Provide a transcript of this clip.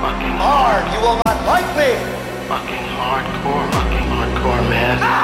Hard, you will not like me. Fucking hardcore, man.